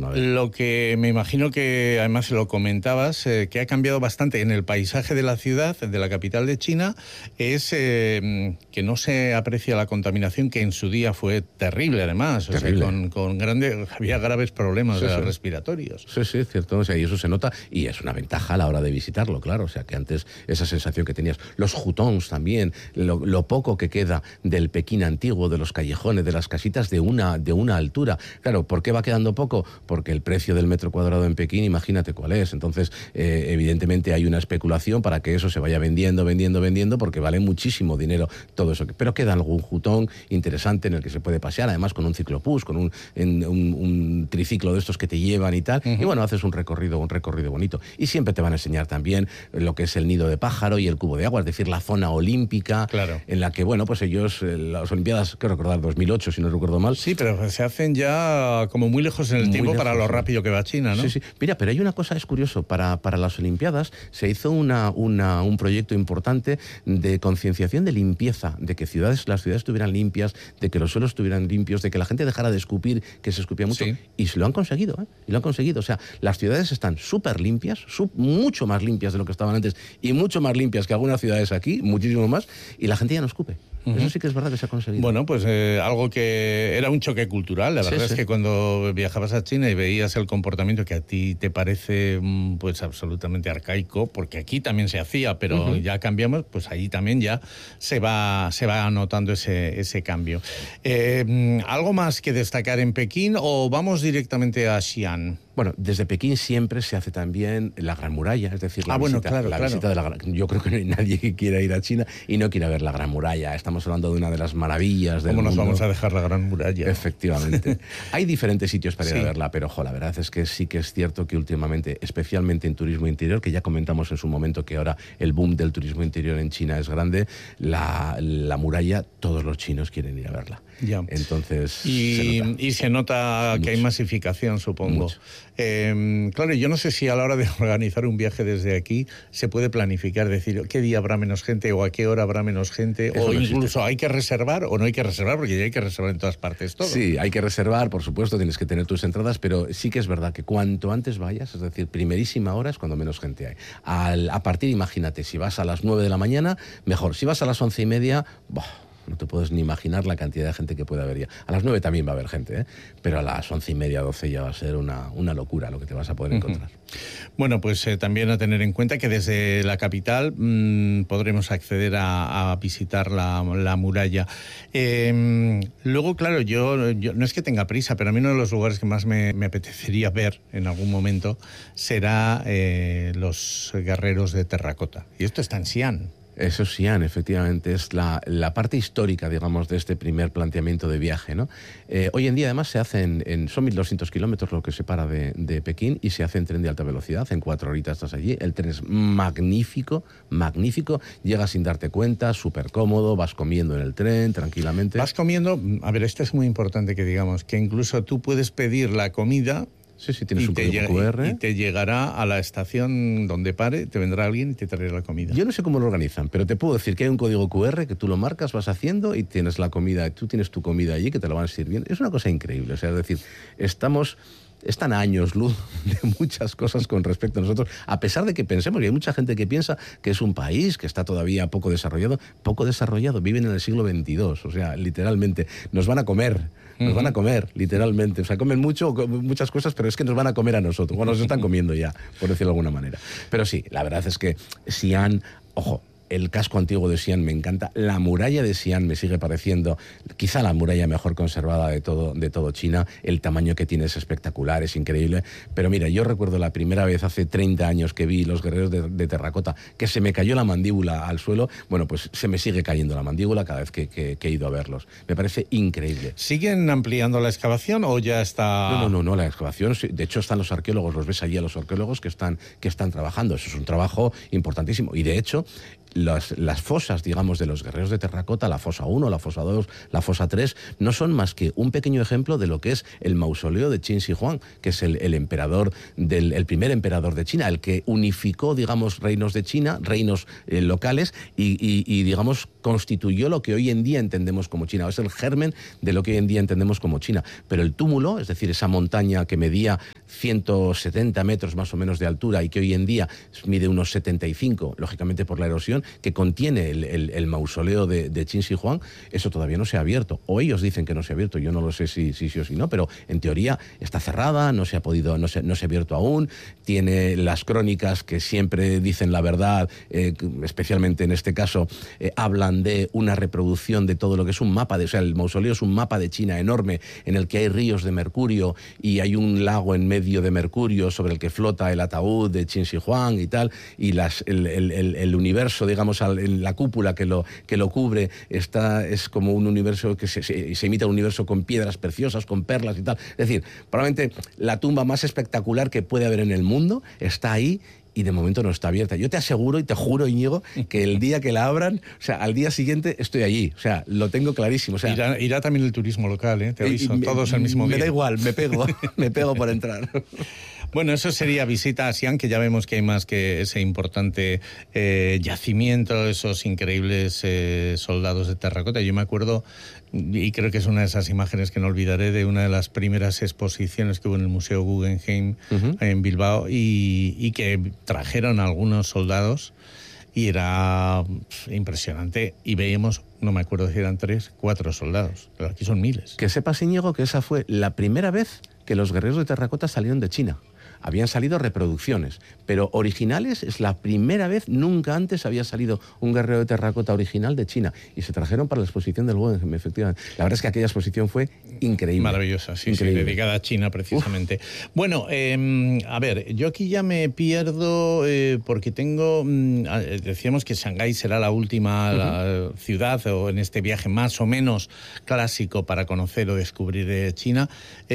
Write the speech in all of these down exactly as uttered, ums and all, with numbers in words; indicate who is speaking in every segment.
Speaker 1: última vez.
Speaker 2: Lo que me imagino que además lo comentabas, eh, que ha cambiado bastante en el paisaje de la ciudad, de la capital de China, es eh, que no se aprecia la contaminación, que en su día fue terrible además,
Speaker 1: terrible.
Speaker 2: O sea, con, con grandes, había graves problemas
Speaker 1: sí, sí.
Speaker 2: respiratorios.
Speaker 1: Sí, sí, cierto, o sea, y eso se nota y es una ventaja a la hora de visitarlo, claro, o sea, que antes esa sensación que tenías, los hutongs también, lo, lo poco que queda del Pekín antiguo, de los callejones, de las casitas de una, de una altura. Claro, ¿por qué va quedando poco? Porque el precio del metro cuadrado en Pekín, imagínate cuál es. Entonces, eh, evidentemente hay una especulación para que eso se vaya vendiendo, vendiendo, vendiendo, porque vale muchísimo dinero todo eso. Pero queda algún hutong interesante en el que se puede pasear, además con un ciclopús, con un, en, un, un triciclo de estos que te llevan y tal. Uh-huh. Y bueno, haces un recorrido, un recorrido bonito. Y siempre te van a enseñar también lo que es el nido de pájaro y el cubo de agua, es decir, la zona olímpica,
Speaker 2: claro.
Speaker 1: en la que, bueno, pues ellos, las Olimpiadas, quiero recordar, dos mil ocho, si no recuerdo mal.
Speaker 2: Sí, pero se hacen ya como muy lejos en el
Speaker 1: muy
Speaker 2: tiempo
Speaker 1: lejos,
Speaker 2: para lo
Speaker 1: sí.
Speaker 2: rápido que va China, ¿no?
Speaker 1: Sí, sí. Mira, pero hay una cosa, es curioso, para, para las Olimpiadas se hizo una, una, un proyecto importante de concienciación de limpieza, de que ciudades, las ciudades estuvieran limpias, de que los suelos estuvieran limpios, de que la gente dejara de escupir, que se escupía mucho.
Speaker 2: Sí.
Speaker 1: Y se lo han conseguido, ¿eh? Y lo han conseguido. O sea, las ciudades están súper limpias, sub, mucho más limpias de lo que estaban antes y mucho más limpias que algunas ciudades aquí, muchísimo más, y la gente ya no escupe. Uh-huh. Eso sí que es verdad que se ha conseguido.
Speaker 2: Bueno, pues eh, algo que era un choque cultural. La verdad sí, es sí. que cuando viajabas a China y veías el comportamiento que a ti te parece pues absolutamente arcaico, porque aquí también se hacía, pero uh-huh. ya cambiamos, pues ahí también ya se va se va notando ese, ese cambio. Eh, ¿Algo más que destacar en Pekín o vamos directamente a Xi'an?
Speaker 1: Bueno, desde Pekín siempre se hace también la Gran Muralla, es decir, la,
Speaker 2: ah,
Speaker 1: visita,
Speaker 2: bueno, claro,
Speaker 1: la
Speaker 2: claro.
Speaker 1: visita de la Gran... Yo creo que no hay nadie que quiera ir a China y no quiera ver la Gran Muralla. Estamos hablando de una de las maravillas del
Speaker 2: mundo. ¿Cómo nos
Speaker 1: mundo?
Speaker 2: vamos a dejar la Gran Muralla?
Speaker 1: Efectivamente. Hay diferentes sitios para ir
Speaker 2: sí.
Speaker 1: a verla, pero ojo, la verdad es que sí que es cierto que últimamente, especialmente en turismo interior, que ya comentamos en su momento que ahora el boom del turismo interior en China es grande, la, la muralla, todos los chinos quieren ir a verla.
Speaker 2: Ya.
Speaker 1: Entonces,
Speaker 2: y
Speaker 1: se nota.
Speaker 2: Y se nota
Speaker 1: Mucho.
Speaker 2: que hay masificación, supongo. Eh, claro, yo no sé si a la hora de organizar un viaje desde aquí se puede planificar, decir qué día habrá menos gente o a qué hora habrá menos gente,
Speaker 1: Eso
Speaker 2: o
Speaker 1: no
Speaker 2: incluso
Speaker 1: existe.
Speaker 2: hay que reservar o no hay que reservar, porque ya hay que reservar en todas partes todo.
Speaker 1: Sí, hay que reservar, por supuesto, tienes que tener tus entradas, pero sí que es verdad que cuanto antes vayas, es decir, primerísima hora es cuando menos gente hay. Al, a partir, imagínate, si vas a las nueve de la mañana, mejor. Si vas a las once y media, ¡boh! No te puedes ni imaginar la cantidad de gente que puede haber ya. A las nueve también va a haber gente, ¿eh? Pero a las once y media, doce ya va a ser una, una locura lo que te vas a poder uh-huh. encontrar.
Speaker 2: Bueno, pues eh, también a tener en cuenta que desde la capital mmm, podremos acceder a, a visitar la, la muralla. Eh, luego, claro, yo, yo no es que tenga prisa, pero a mí uno de los lugares que más me, me apetecería ver en algún momento será eh, los guerreros de terracota. Y esto está en Xi'an.
Speaker 1: Eso es Xi'an, efectivamente, es la, la parte histórica, digamos, de este primer planteamiento de viaje, ¿no? Eh, hoy en día, además, se hace en, en son mil doscientos kilómetros lo que separa de, de Pekín y se hace en tren de alta velocidad, en cuatro horitas estás allí, el tren es magnífico, magnífico, llegas sin darte cuenta, súper cómodo, vas comiendo en el tren, tranquilamente.
Speaker 2: Vas comiendo, a ver, esto es muy importante que digamos, que incluso tú puedes pedir la comida.
Speaker 1: Sí, sí, tienes
Speaker 2: y
Speaker 1: un
Speaker 2: te
Speaker 1: código
Speaker 2: llega,
Speaker 1: cu erre.
Speaker 2: Y, y te llegará a la estación donde pare, te vendrá alguien y te traerá la comida.
Speaker 1: Yo no sé cómo lo organizan, pero te puedo decir que hay un código cu erre que tú lo marcas, vas haciendo y tienes la comida, tú tienes tu comida allí que te lo van sirviendo. Es una cosa increíble, o sea, es decir, estamos... Están a años luz de muchas cosas con respecto a nosotros, a pesar de que pensemos, y hay mucha gente que piensa que es un país que está todavía poco desarrollado, poco desarrollado, viven en el siglo veintidós, o sea, literalmente, nos van a comer, nos uh-huh. van a comer, literalmente, o sea, comen mucho, muchas cosas, pero es que nos van a comer a nosotros, bueno, nos están comiendo ya, por decirlo de alguna manera. Pero sí, la verdad es que Xi'an, ojo, el casco antiguo de Xi'an me encanta, la muralla de Xi'an me sigue pareciendo quizá la muralla mejor conservada de todo, de todo China, el tamaño que tiene es espectacular, es increíble, pero mira, yo recuerdo la primera vez hace treinta años que vi los guerreros de, de terracota, que se me cayó la mandíbula al suelo, bueno, pues se me sigue cayendo la mandíbula cada vez que, que, que he ido a verlos, me parece increíble.
Speaker 2: ¿Siguen ampliando la excavación o ya está...?
Speaker 1: No, no, no, no la excavación, de hecho están los arqueólogos, los ves allí a los arqueólogos que están, que están trabajando, eso es un trabajo importantísimo, y de hecho... Las, las fosas, digamos, de los guerreros de terracota, la fosa uno, la fosa dos, la fosa tres, no son más que un pequeño ejemplo de lo que es el mausoleo de Qin Shi Huang, que es el, el emperador, del, el primer emperador de China, el que unificó, digamos, reinos de China, reinos eh, locales, y, y, y, digamos, constituyó lo que hoy en día entendemos como China, es el germen de lo que hoy en día entendemos como China. Pero el túmulo, es decir, esa montaña que medía ciento setenta metros más o menos de altura y que hoy en día mide unos setenta y cinco, lógicamente por la erosión, que contiene el, el, el mausoleo de, de Qin Shi Huang, eso todavía no se ha abierto. O ellos dicen que no se ha abierto, yo no lo sé si sí si, si o si no, pero en teoría está cerrada, no se ha podido, no se, no se ha abierto aún, tiene las crónicas que siempre dicen la verdad, eh, especialmente en este caso, eh, hablan de una reproducción de todo lo que es un mapa, de, o sea, el mausoleo es un mapa de China enorme en el que hay ríos de mercurio y hay un lago en medio de mercurio sobre el que flota el ataúd de Qin Shi Huang y tal, y las, el, el, el, el universo, digamos, al, la cúpula que lo, que lo cubre está, es como un universo que se, se, se imita un universo con piedras preciosas, con perlas y tal. Es decir, probablemente la tumba más espectacular que puede haber en el mundo está ahí y de momento no está abierta. Yo te aseguro y te juro, Íñigo, que el día que la abran, o sea, al día siguiente estoy allí. O sea, lo tengo clarísimo. O sea,
Speaker 2: irá, irá también el turismo local, ¿eh? Te aviso, me, todos al mismo día.
Speaker 1: Me da igual, me pego, me pego por entrar.
Speaker 2: Bueno, eso sería visita a Xi'an, que ya vemos que hay más que ese importante eh, yacimiento, esos increíbles eh, soldados de terracota. Yo me acuerdo, y creo que es una de esas imágenes que no olvidaré, de una de las primeras exposiciones que hubo en el Museo Guggenheim uh-huh. en Bilbao, y, y que trajeron a algunos soldados y era impresionante. Y veíamos, no me acuerdo si eran tres, cuatro soldados, pero aquí son miles.
Speaker 1: Que sepas, Íñigo, que esa fue la primera vez que los guerreros de terracota salieron de China. Habían salido reproducciones, pero originales es la primera vez, nunca antes había salido un guerrero de terracota original de China, y se trajeron para la exposición del Guggenheim, efectivamente. La verdad es que aquella exposición fue increíble.
Speaker 2: Maravillosa, sí,
Speaker 1: increíble.
Speaker 2: Sí, dedicada a China precisamente. Uf. Bueno, eh, a ver, yo aquí ya me pierdo eh, porque tengo, mm, decíamos que Shanghái será la última uh-huh. la ciudad o en este viaje más o menos clásico para conocer o descubrir eh, China.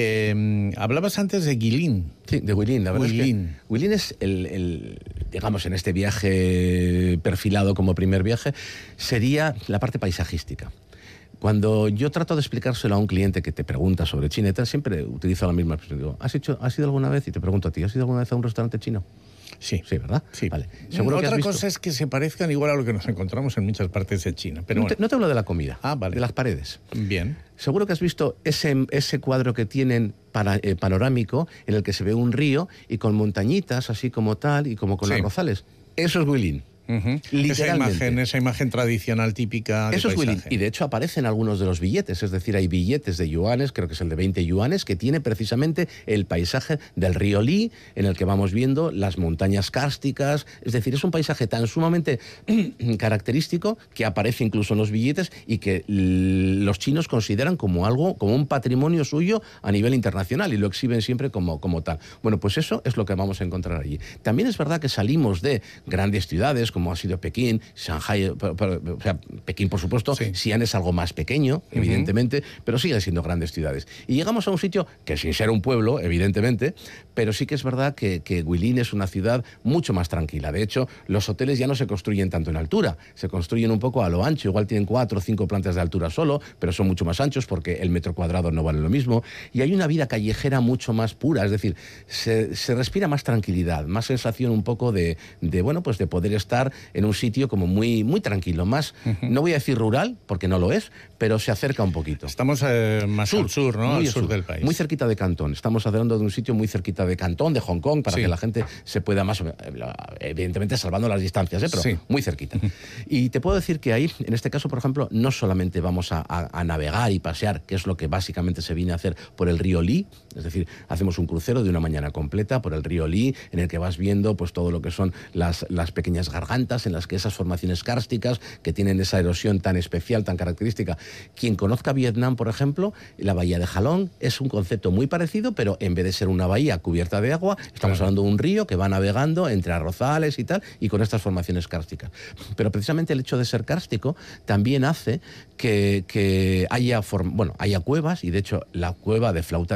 Speaker 2: Eh, hablabas antes de Guilin.
Speaker 1: Sí, de Guilin. La verdad
Speaker 2: Guilin.
Speaker 1: es que Guilin es el, el, digamos, en este viaje perfilado como primer viaje, sería la parte paisajística. Cuando yo trato de explicárselo a un cliente que te pregunta sobre China, siempre utilizo la misma expresión. Digo, ¿has hecho, has ido alguna vez? Y te pregunto a ti, ¿has ido alguna vez a un restaurante chino?
Speaker 2: Sí.
Speaker 1: Sí, ¿verdad?
Speaker 2: Sí.
Speaker 1: Vale. ¿Seguro
Speaker 2: Otra
Speaker 1: que has visto?
Speaker 2: cosa es que se parezcan igual a lo que nos encontramos en muchas partes de China. Pero
Speaker 1: no,
Speaker 2: bueno.
Speaker 1: te, no te hablo de la comida,
Speaker 2: ah, vale.
Speaker 1: de las paredes.
Speaker 2: Bien.
Speaker 1: Seguro que has visto ese, ese cuadro que tienen para, eh, panorámico en el que se ve un río y con montañitas así como tal y como con
Speaker 2: sí.
Speaker 1: arrozales. Eso es Guilin.
Speaker 2: Uh-huh. Esa imagen, esa imagen tradicional típica de
Speaker 1: Eso es
Speaker 2: paisaje.
Speaker 1: Guilin. Y de hecho aparecen algunos de los billetes, es decir, hay billetes de yuanes, creo que es el de veinte yuanes, que tiene precisamente el paisaje del río Li, en el que vamos viendo las montañas kársticas. Es decir, es un paisaje tan sumamente característico que aparece incluso en los billetes y que los chinos consideran como algo, como un patrimonio suyo a nivel internacional y lo exhiben siempre como, como tal. Bueno, pues eso es lo que vamos a encontrar allí. También es verdad que salimos de grandes ciudades, como ha sido Pekín, Shanghái, o sea, Pekín por supuesto, sí. Xi'an es algo más pequeño, evidentemente, uh-huh. pero siguen siendo grandes ciudades. Y llegamos a un sitio que sin ser un pueblo, evidentemente, pero sí que es verdad que, que Guilin es una ciudad mucho más tranquila. De hecho, los hoteles ya no se construyen tanto en altura, se construyen un poco a lo ancho, igual tienen cuatro o cinco plantas de altura solo, pero son mucho más anchos porque el metro cuadrado no vale lo mismo, y hay una vida callejera mucho más pura, es decir, se, se respira más tranquilidad, más sensación un poco de, de, bueno, pues de poder estar en un sitio como muy, muy tranquilo, más, uh-huh. no voy a decir rural, porque no lo es, pero se acerca un poquito.
Speaker 2: Estamos eh, más sur, al sur, ¿no? Al sur, sur del país.
Speaker 1: Muy cerquita de Cantón. Estamos hablando de un sitio muy cerquita de Cantón, de Hong Kong, para sí. que la gente se pueda más, evidentemente salvando las distancias, ¿eh? Pero sí. muy cerquita. Uh-huh. Y te puedo decir que ahí, en este caso, por ejemplo, no solamente vamos a, a, a navegar y pasear, que es lo que básicamente se viene a hacer por el río Li, es decir, hacemos un crucero de una mañana completa por el río Li, en el que vas viendo pues todo lo que son las, las pequeñas gargantas, en las que esas formaciones kársticas que tienen esa erosión tan especial, tan característica. Quien conozca Vietnam, por ejemplo, la bahía de Halong es un concepto muy parecido, pero en vez de ser una bahía cubierta de agua, estamos claro. hablando de un río que va navegando entre arrozales y tal, y con estas formaciones kársticas. Pero precisamente el hecho de ser kárstico también hace que, que haya, form- bueno, haya cuevas, y de hecho la cueva de Flauta de Caña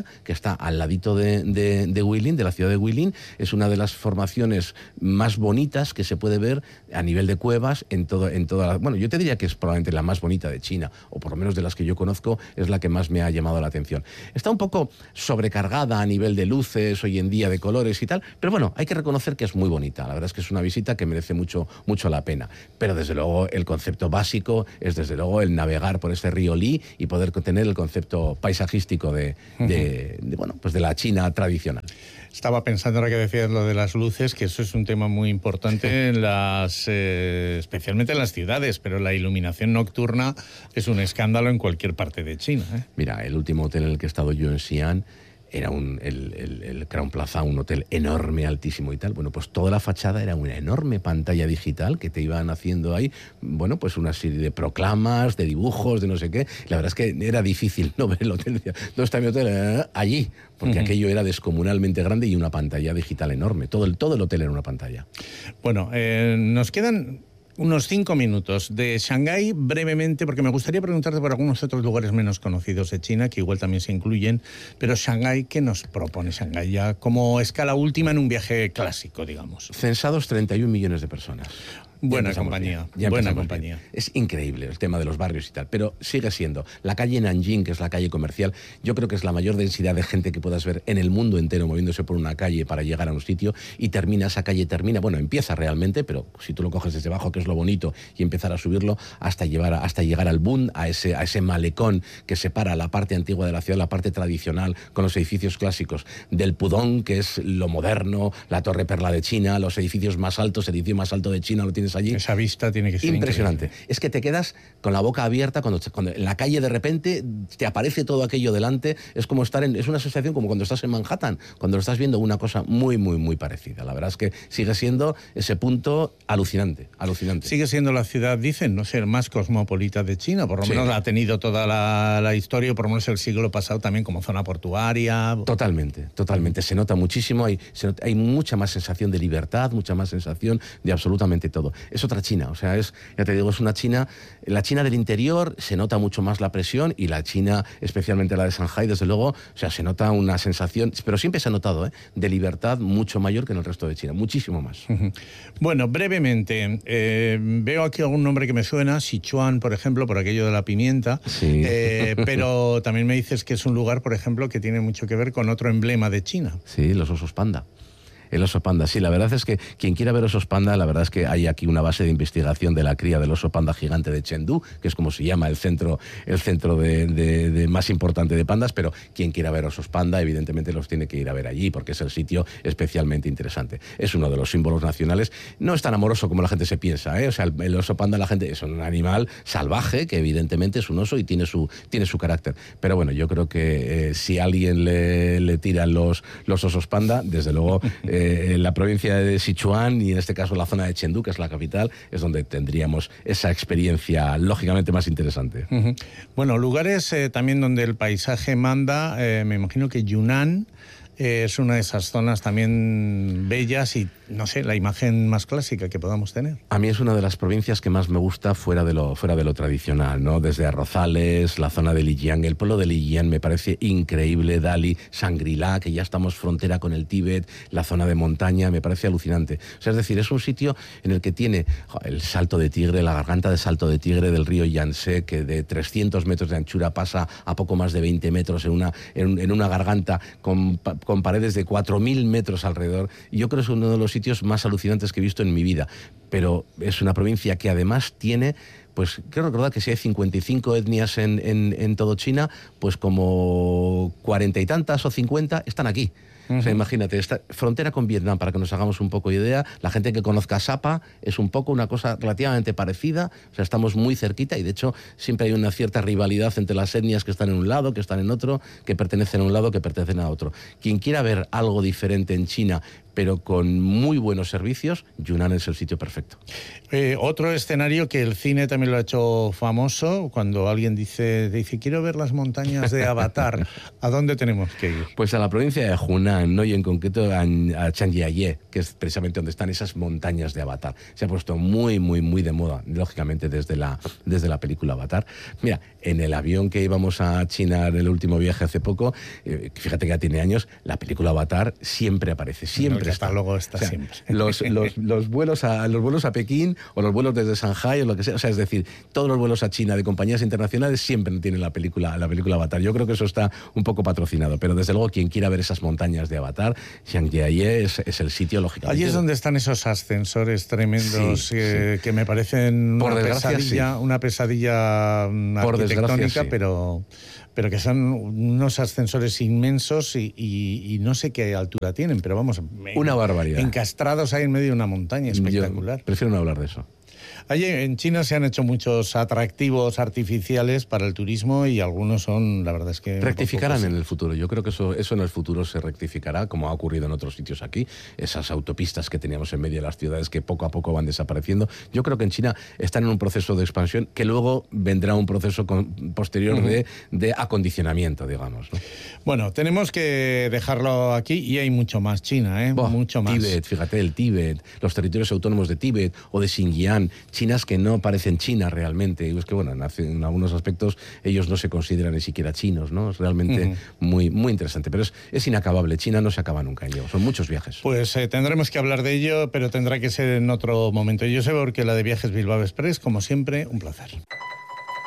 Speaker 1: montaña que está al ladito de, de, de Guilin, de la ciudad de Guilin. Es una de las formaciones más bonitas que se puede ver a nivel de cuevas en todo, en toda la, bueno, yo te diría que es probablemente la más bonita de China, o por lo menos de las que yo conozco, es la que más me ha llamado la atención. Está un poco sobrecargada a nivel de luces hoy en día, de colores y tal, pero bueno, hay que reconocer que es muy bonita. La verdad es que es una visita que merece mucho, mucho la pena. Pero desde luego el concepto básico es desde luego el navegar por este río Li y poder tener el concepto paisajístico de, de, de, bueno, pues de la China tradicional.
Speaker 2: Estaba pensando ahora que decías lo de las luces, que eso es un tema muy importante en las, eh, especialmente en las ciudades, pero la iluminación nocturna es un escándalo en cualquier parte de China, ¿eh?
Speaker 1: Mira, el último hotel en el que he estado yo en Xi'an era un, el, el, el Crown Plaza, un hotel enorme, altísimo y tal. Bueno, pues toda la fachada era una enorme pantalla digital que te iban haciendo ahí, bueno, pues una serie de proclamas, de dibujos, de no sé qué. La verdad es que era difícil no ver el hotel. Decía, ¿dónde está mi hotel? Eh, allí, porque uh-huh. aquello era descomunalmente grande y una pantalla digital enorme. Todo el, todo el hotel era una pantalla.
Speaker 2: Bueno, eh, nos quedan unos cinco minutos de Shanghái brevemente, porque me gustaría preguntarte por algunos otros lugares menos conocidos de China, que igual también se incluyen, pero Shanghái, ¿qué nos propone Shanghái ya como escala última en un viaje clásico, digamos?
Speaker 1: Censados treinta y un millones de personas.
Speaker 2: Buena compañía, buena compañía.
Speaker 1: Bien. Es increíble el tema de los barrios y tal, pero sigue siendo. La calle Nanjing, que es la calle comercial, yo creo que es la mayor densidad de gente que puedas ver en el mundo entero moviéndose por una calle para llegar a un sitio, y termina, esa calle termina, bueno, empieza realmente, pero si tú lo coges desde abajo, que es lo bonito, y empezar a subirlo hasta, llevar, hasta llegar al Bund, a ese, a ese malecón que separa la parte antigua de la ciudad, la parte tradicional, con los edificios clásicos, del Pudong, que es lo moderno, la Torre Perla de China, los edificios más altos, el edificio más alto de China lo tienes allí.
Speaker 2: Esa vista tiene que ser
Speaker 1: impresionante.
Speaker 2: Increíble.
Speaker 1: Es que te quedas con la boca abierta cuando, cuando en la calle de repente te aparece todo aquello delante. Es como estar en, es una sensación como cuando estás en Manhattan, cuando lo estás viendo, una cosa muy, muy, muy parecida. La verdad es que sigue siendo ese punto alucinante, alucinante.
Speaker 2: Sigue siendo la ciudad, dicen, no ser más cosmopolita de China, por lo sí. menos la ha tenido toda la, la historia, por lo menos el siglo pasado también como zona portuaria.
Speaker 1: Totalmente, totalmente. Se nota muchísimo, hay, se nota, hay mucha más sensación de libertad, mucha más sensación de absolutamente todo. Es otra China, o sea, es, ya te digo, es una China, la China del interior se nota mucho más la presión, y la China, especialmente la de Shanghái, desde luego, o sea, se nota una sensación, pero siempre se ha notado, ¿eh?, de libertad mucho mayor que en el resto de China, muchísimo más.
Speaker 2: Uh-huh. Bueno, brevemente, eh, veo aquí algún nombre que me suena, Sichuan, por ejemplo, por aquello de la pimienta,
Speaker 1: sí.
Speaker 2: eh, pero también me dices que es un lugar, por ejemplo, que tiene mucho que ver con otro emblema de China.
Speaker 1: Sí, los osos panda. El oso panda, sí, la verdad es que quien quiera ver osos panda, la verdad es que hay aquí una base de investigación de la cría del oso panda gigante de Chengdu, que es como se llama el centro, el centro de, de, de más importante de pandas, pero quien quiera ver osos panda, evidentemente los tiene que ir a ver allí, porque es el sitio especialmente interesante. Es uno de los símbolos nacionales. No es tan amoroso como la gente se piensa, ¿eh? O sea, el, el oso panda, la gente, es un animal salvaje, que evidentemente es un oso y tiene su, tiene su carácter. Pero bueno, yo creo que eh, si a alguien le, le tiran los, los osos panda, desde luego... Eh, en la provincia de Sichuan, y en este caso la zona de Chengdu, que es la capital, es donde tendríamos esa experiencia lógicamente más interesante.
Speaker 2: Uh-huh. Bueno, lugares eh, también donde el paisaje manda, eh, me imagino que Yunnan eh, es una de esas zonas también bellas y, no sé, la imagen más clásica que podamos tener.
Speaker 1: A mí es una de las provincias que más me gusta fuera de lo, fuera de lo tradicional, ¿no? Desde Arrozales, la zona de Lijiang, el pueblo de Lijiang me parece increíble, Dali, Shangri-La, que ya estamos frontera con el Tíbet, la zona de montaña, me parece alucinante. O sea, es decir, es un sitio en el que tiene el Salto de Tigre, la garganta de Salto de Tigre del río Yangtze, que de trescientos metros de anchura pasa a poco más de veinte metros en una, en, en una garganta con, con paredes de cuatro mil metros alrededor. Y yo creo que es uno de los sitios más alucinantes que he visto en mi vida, pero es una provincia que además tiene, pues quiero recordar que si hay cincuenta y cinco etnias en, en, en todo China, pues como cuarenta y tantas o cincuenta están aquí. Uh-huh. O sea, imagínate, esta frontera con Vietnam, para que nos hagamos un poco de idea, la gente que conozca Sapa es un poco una cosa relativamente parecida, o sea, estamos muy cerquita, y de hecho siempre hay una cierta rivalidad entre las etnias que están en un lado, que están en otro, que pertenecen a un lado, que pertenecen a otro. Quien quiera ver algo diferente en China, pero con muy buenos servicios, Yunnan es el sitio perfecto.
Speaker 2: Eh, otro escenario que el cine también lo ha hecho famoso, cuando alguien dice, dice quiero ver las montañas de Avatar, ¿a dónde tenemos que ir?
Speaker 1: Pues a la provincia de Hunan, ¿no? Y en concreto a, a Chanjiaye, que es precisamente donde están esas montañas de Avatar. Se ha puesto muy, muy, muy de moda, lógicamente, desde la, desde la película Avatar. Mira, en el avión que íbamos a China en el último viaje hace poco, eh, fíjate que ya tiene años, la película Avatar siempre aparece, siempre
Speaker 2: está. Luego está, o sea, siempre.
Speaker 1: Los, los, los, vuelos a, los vuelos a Pekín o los vuelos desde Shanghái o lo que sea, o sea, es decir, todos los vuelos a China de compañías internacionales siempre tienen la película, la película Avatar. Yo creo que eso está un poco patrocinado, pero desde luego quien quiera ver esas montañas de Avatar, Chanjiaye es, es el sitio, lógicamente.
Speaker 2: Allí es donde están esos ascensores tremendos sí, eh, sí. que me parecen
Speaker 1: Por
Speaker 2: una
Speaker 1: desgracia,
Speaker 2: pesadilla,
Speaker 1: sí.
Speaker 2: una pesadilla
Speaker 1: Por
Speaker 2: arquitectónica,
Speaker 1: desgracia, sí.
Speaker 2: pero... pero que son unos ascensores inmensos y, y, y no sé qué altura tienen, pero vamos...
Speaker 1: Una barbaridad.
Speaker 2: Encastrados ahí en medio de una montaña, espectacular.
Speaker 1: Yo prefiero no hablar de eso.
Speaker 2: Allí en China se han hecho muchos atractivos artificiales para el turismo y algunos son, la verdad es que...
Speaker 1: Rectificarán en el futuro. Yo creo que eso, eso en el futuro se rectificará, como ha ocurrido en otros sitios aquí. Esas autopistas que teníamos en medio de las ciudades que poco a poco van desapareciendo. Yo creo que en China están en un proceso de expansión que luego vendrá un proceso con, posterior uh-huh. de, de acondicionamiento, digamos, ¿no?
Speaker 2: Bueno, tenemos que dejarlo aquí y hay mucho más China, ¿eh? Boh, mucho más.
Speaker 1: Tíbet, fíjate, el Tíbet, los territorios autónomos de Tíbet o de Xinjiang, chinas que no parecen China realmente. Y es que, bueno, en, en algunos aspectos ellos no se consideran ni siquiera chinos, ¿no? Es realmente uh-huh. muy, muy interesante. Pero es, es inacabable. China no se acaba nunca en ello. Son muchos viajes.
Speaker 2: Pues eh, tendremos que hablar de ello, pero tendrá que ser en otro momento. Yo sé porque la de Viajes Bilbao Express, como siempre, un placer.